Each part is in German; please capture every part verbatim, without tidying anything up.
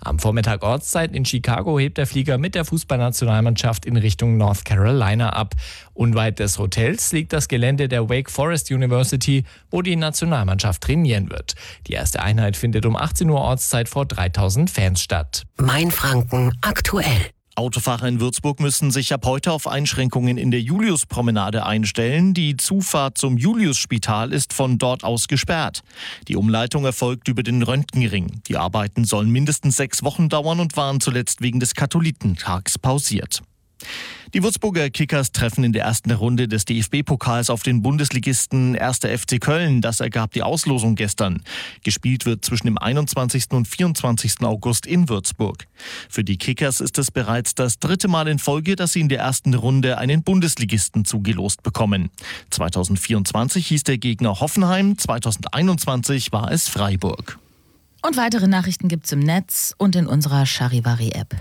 Am Vormittag Ortszeit in Chicago hebt der Flieger mit der Fußballnationalmannschaft in Richtung North Carolina ab. Unweit des Hotels liegt das Gelände der Wake Forest University, wo die Nationalmannschaft trainieren wird. Die erste Einheit findet um achtzehn Uhr Ortszeit vor dreitausend Fans statt. Mainfranken aktuell. Autofahrer in Würzburg müssen sich ab heute auf Einschränkungen in der Juliuspromenade einstellen. Die Zufahrt zum Juliusspital ist von dort aus gesperrt. Die Umleitung erfolgt über den Röntgenring. Die Arbeiten sollen mindestens sechs Wochen dauern und waren zuletzt wegen des Katholikentags pausiert. Die Würzburger Kickers treffen in der ersten Runde des D F B-Pokals auf den Bundesligisten erster F C Köln. Das ergab die Auslosung gestern. Gespielt wird zwischen dem einundzwanzigsten und vierundzwanzigsten August in Würzburg. Für die Kickers ist es bereits das dritte Mal in Folge, dass sie in der ersten Runde einen Bundesligisten zugelost bekommen. zweitausendvierundzwanzig hieß der Gegner Hoffenheim, zweitausendeinundzwanzig war es Freiburg. Und weitere Nachrichten gibt's im Netz und in unserer Charivari-App.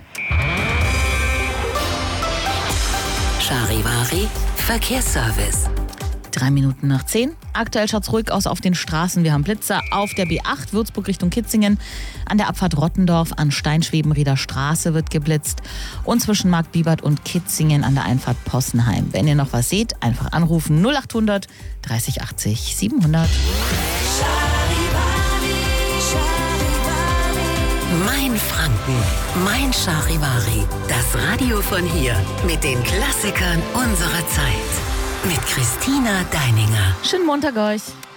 Charivari Verkehrsservice. Drei Minuten nach zehn. Aktuell schaut's ruhig aus auf den Straßen. Wir haben Blitzer auf der B acht Würzburg Richtung Kitzingen. An der Abfahrt Rottendorf an Steinschwebenrieder Straße wird geblitzt. Und zwischen Marktbibert und Kitzingen an der Einfahrt Possenheim. Wenn ihr noch was seht, einfach anrufen null achthundert dreißig achtzig siebenhundert. Mein Franken, mein Charivari. Das Radio von hier mit den Klassikern unserer Zeit. Mit Christina Deininger. Schönen Montag euch.